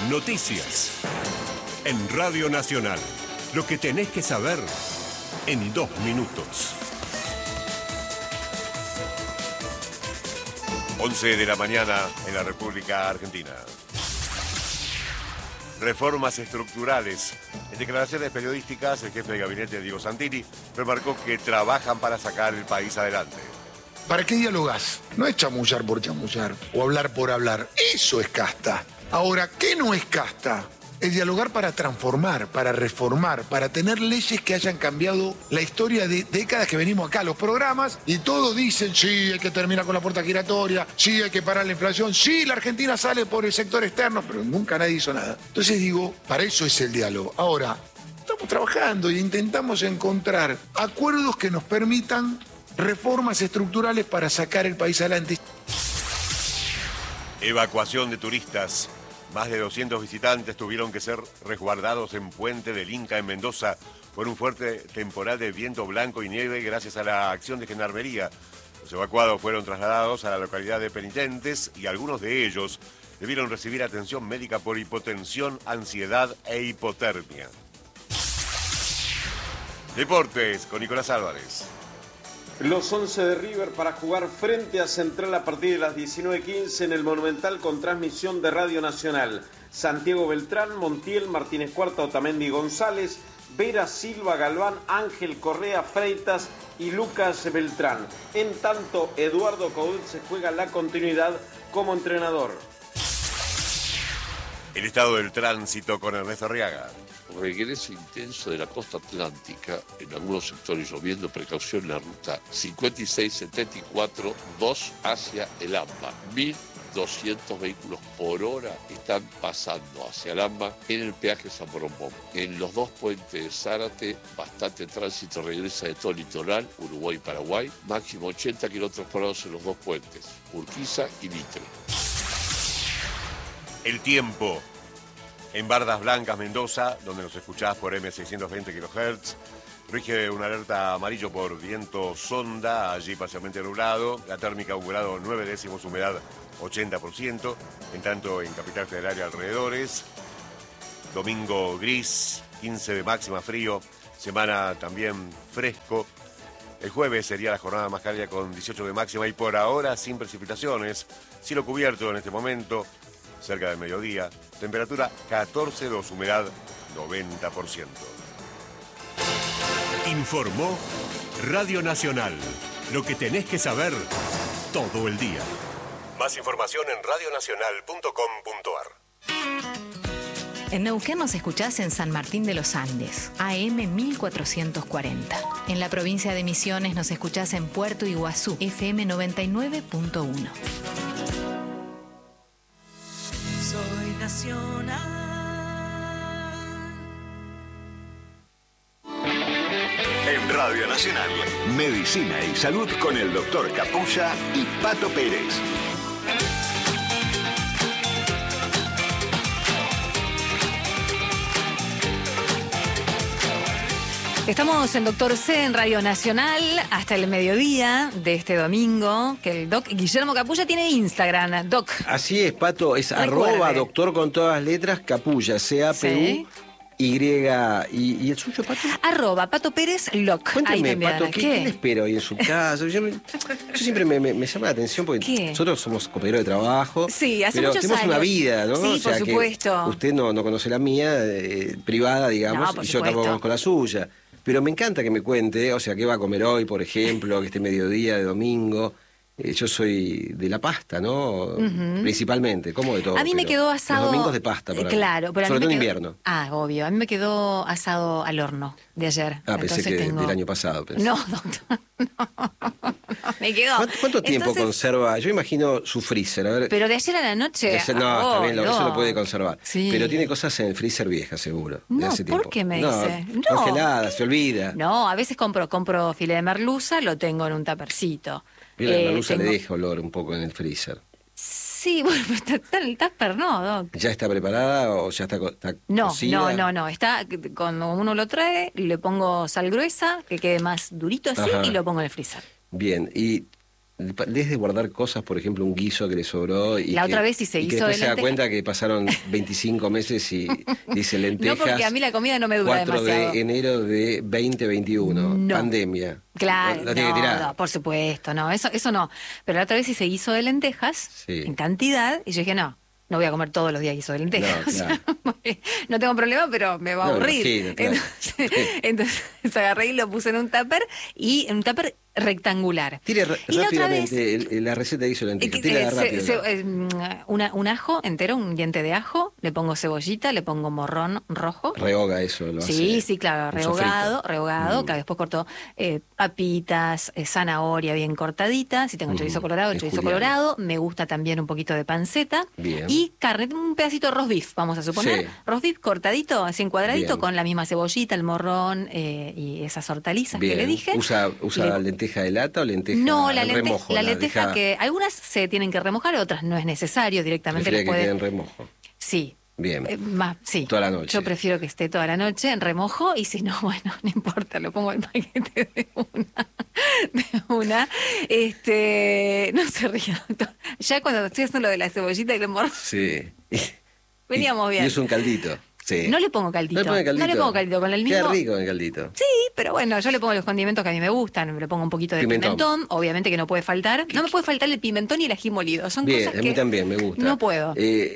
Noticias. En Radio Nacional. Lo que tenés que saber en 2 minutos. 11 de la mañana en la República Argentina. Reformas estructurales. En declaraciones periodísticas, el jefe de gabinete, Diego Santini, remarcó que trabajan para sacar el país adelante. ¿Para qué dialogás? No es chamullar por chamullar o hablar por hablar. Eso es casta. Ahora, ¿qué no es casta? Es dialogar para transformar, para reformar, para tener leyes que hayan cambiado la historia de décadas que venimos acá. Los programas, y todos dicen, sí, hay que terminar con la puerta giratoria, sí, hay que parar la inflación, sí, la Argentina sale por el sector externo, pero nunca nadie hizo nada. Entonces digo, para eso es el diálogo. Ahora, estamos trabajando e intentamos encontrar acuerdos que nos permitan reformas estructurales para sacar el país adelante. Evacuación de turistas. Más de 200 visitantes tuvieron que ser resguardados en Puente del Inca, en Mendoza, por un fuerte temporal de viento blanco y nieve gracias a la acción de Gendarmería. Los evacuados fueron trasladados a la localidad de Penitentes y algunos de ellos debieron recibir atención médica por hipotensión, ansiedad e hipotermia. Deportes con Nicolás Álvarez. Los 11 de River para jugar frente a Central a partir de las 19:15 en el Monumental con transmisión de Radio Nacional. Santiago Beltrán, Montiel, Martínez Cuarta, Otamendi González, Vera, Silva, Galván, Ángel Correa, Freitas y Lucas Beltrán. En tanto, Eduardo Coudet se juega la continuidad como entrenador. El estado del tránsito con Ernesto Arriaga. Regreso intenso de la costa atlántica, en algunos sectores lloviendo, precaución en la ruta 5674, 2 hacia el AMBA. 1.200 vehículos por hora están pasando hacia el AMBA en el peaje San Borombón. En los 2 puentes de Zárate, bastante tránsito regresa de todo el litoral, Uruguay y Paraguay, máximo 80 kilómetros por hora en los 2 puentes, Urquiza y Mitre. El tiempo. En Bardas Blancas, Mendoza, donde nos escuchás por M620 kHz, rige una alerta amarillo por viento sonda, allí parcialmente nublado, la térmica un grado 9 décimos, humedad 80%, en tanto en Capital Federal y alrededores, domingo gris, 15 de máxima, frío, semana también fresco, el jueves sería la jornada más cálida con 18 de máxima y por ahora sin precipitaciones, cielo cubierto en este momento, cerca del mediodía, temperatura 14,2, humedad 90%. Informó Radio Nacional. Lo que tenés que saber todo el día. Más información en radionacional.com.ar. En Neuquén nos escuchás en San Martín de los Andes, AM 1440. En la provincia de Misiones nos escuchás en Puerto Iguazú, FM 99.1. Soy nacional. En Radio Nacional, Medicina y Salud con el Dr. Capulla y Pato Pérez. Estamos en Doctor C en Radio Nacional hasta el mediodía de este domingo, que el doc Guillermo Capulla tiene Instagram, doc. Así es, Pato, es Recuerde. @doctor con todas las letras, Capulla, C-A-P-U. Sí. ¿Y el suyo, Pato? @Pato Pérez Loc. Ahí Cuéntame, también. Pato, ¿qué le espero ahí en su casa? Yo siempre me llama la atención porque ¿Qué? nosotros somos compañeros de trabajo. Sí, hace pero muchos tenemos años. una vida, ¿no? Sí, O sea, por que supuesto. usted no conoce la mía, privada, digamos, No, por y yo tampoco supuesto. conozco la suya. Pero me encanta que me cuente, o sea, qué va a comer hoy, por ejemplo, que este mediodía de domingo. Yo soy de la pasta, ¿no? Principalmente, como de todo. A mí me pero quedó asado. Los domingos de pasta, para mí. Claro, pero a mí sobre todo me en quedó- invierno. Ah, obvio. A mí me quedó asado al horno de ayer. Pensé que del año pasado. Pensé. No, doctor. No. Me quedó. ¿Cuánto tiempo Entonces, conserva? Yo imagino su freezer. A ver. Pero de ayer a la noche. No, está bien, eso lo puede conservar. Sí. Pero tiene cosas en el freezer vieja, seguro. De No, hace ¿por tiempo. qué me dice? No. Congelada, se olvida. No, a veces compro filé de merluza, lo tengo en un tapercito. Mira, la merluza tengo- le deja olor un poco en el freezer. Sí, bueno, pero está en el tupper, no, doc. ¿Ya está preparada o ya está No, cocida? no. Está, cuando uno lo trae, le pongo sal gruesa, que quede más durito así, Ajá. y lo pongo en el freezer. Bien, y desde guardar cosas, por ejemplo, un guiso que le sobró y la otra vez sí se hizo que de después se da lentejas. cuenta que pasaron 25 meses y dice lentejas. No, porque a mí la comida no me dura 4 demasiado. de enero de 2021, No. pandemia. Claro, La tiene que tirar. no, por supuesto, no, eso no. Pero la otra vez sí se hizo de lentejas, Sí. en cantidad, y yo dije, no voy a comer todos los días guiso de lentejas. No, claro. No tengo problema, pero me va a No, me aburrir. imagino, claro. Entonces agarré y lo puse en un tupper, y en un tupper rectangular. Tire Y la otra vez, rápidamente la receta de guiso de lentejas. Tírala rápido. un ajo entero, un diente de ajo, le pongo cebollita, le pongo morrón rojo. Rehoga eso, lo Sí, hace. sí, claro, un rehogado, sofrito. claro, después corto papitas, zanahoria bien cortadita, si tengo chorizo colorado, el en chorizo juliana. colorado, me gusta también un poquito de panceta, Bien. y carne, un pedacito de roast beef, vamos a suponer, Sí. roast beef cortadito, así en cuadradito, Bien. con la misma cebollita, el morrón y esas hortalizas que Bien. le dije. ¿Usa Le- lenteja de lata o lenteja No, la en remojo? lenteja deja- que algunas se tienen que remojar, otras no es necesario, directamente prefiere les que quede puede... en remojo. Sí. Bien. Más, sí. Toda la noche. Yo prefiero que esté toda la noche en remojo, y si no, bueno, no importa, lo pongo en paquete de una. No se ría, doctor. Ya cuando estoy haciendo lo de la cebollita y el morrón, Sí. veníamos bien. Y es un caldito. Sí. No le pongo caldito. ¿No le pone caldito? No le pongo caldito, con el mismo. Queda rico el caldito. Sí, pero bueno, yo le pongo los condimentos que a mí me gustan. Le pongo un poquito de pimentón, obviamente que no puede faltar. No me puede faltar el pimentón y el ají molido. Son Bien, cosas a que mí también me gusta. no puedo.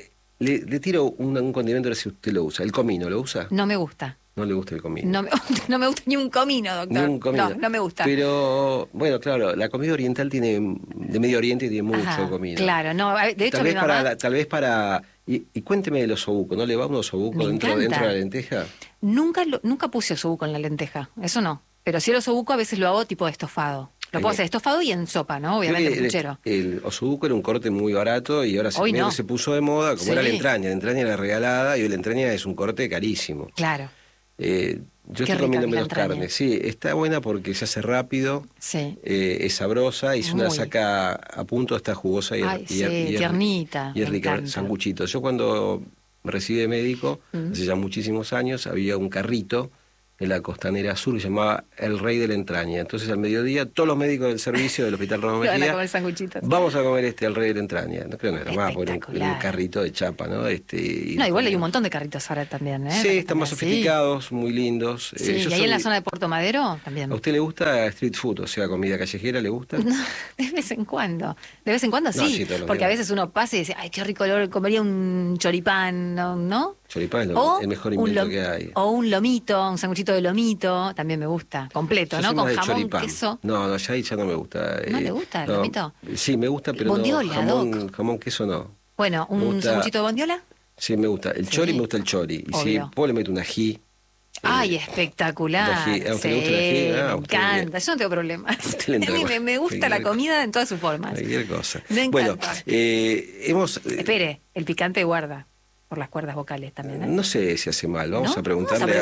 Le tiro un condimento a ver si usted lo usa. ¿El comino lo usa? No me gusta. No le gusta el comino. No me gusta ni un comino, doctor. Ni un comino. No me gusta. Pero, bueno, claro, la comida oriental de Medio Oriente tiene mucho Ajá, comino. Claro, no, de hecho Tal mi vez mamá tal vez para... Y cuénteme de los osobuco, ¿no le va un osobuco Me dentro encanta. de la lenteja? nunca puse osobuco en la lenteja, eso no. Pero si el osobuco a veces lo hago tipo de estofado. Lo puedo hacer estofado y en sopa, ¿no? Obviamente, Creo que puchero. el osobuco era un corte muy barato y ahora Hoy medio no. que se puso de moda, como Sí. era la entraña. La entraña era regalada y hoy la entraña es un corte carísimo. Claro, Yo Qué estoy rica comiendo que es la menos entraña. carne. Sí, está buena porque se hace rápido, sí. es sabrosa y si uno la Muy. saca a punto está jugosa y, Ay, y- sí, y- tiernita. y es me rica, encanta. sanguchitos. Yo cuando me recibí de médico, hace ya muchísimos años, había un carrito en la Costanera Sur que se llamaba El Rey de la Entraña. Entonces al mediodía, todos los médicos del servicio del Hospital Ramón Van a Mejía, comer sanguchitos. vamos a comer El Rey de la Entraña. No creo que era más, porque era un Espectacular. carrito de chapa, ¿no? Y No, igual hay un montón de carritos ahora también, ¿eh? Sí, están más Sí. sofisticados, muy lindos. Sí, y yo ahí en la soy- zona de Puerto Madero también. ¿A usted le gusta street food, o sea, comida callejera, le gusta? De vez en cuando. De vez en cuando No, sí. sí, todos los Porque a días. veces uno pasa y dice, ay, qué rico olor, comería un choripán, ¿no? Choripán es O el mejor un invento lo- que hay. O un lomito, un sanguchito de lomito, también me gusta. Completo, Yo ¿no? soy Con más de jamón, choripán. queso. No, ya no me gusta. ¿No le gusta el lomito? Sí, me gusta, pero Bondiola, no, jamón, queso no. Bueno, Me un gusta- sanguchito de bondiola. Sí, me gusta. El Sí. chori, me gusta el chori. Y si Obvio. puedo le meto un ají. Ay, espectacular. ají. ¿A usted le gusta el ají? Sí, Ah, me a usted encanta. Yo no tengo problemas. usted le entra A mí con- me gusta la cualquier- comida en todas sus formas. Cualquier cosa. Me Bueno, encanta. hemos... Espere, el picante guarda por las cuerdas vocales también, ¿eh? No sé si hace mal. Vamos ¿No? a preguntarle Vamos a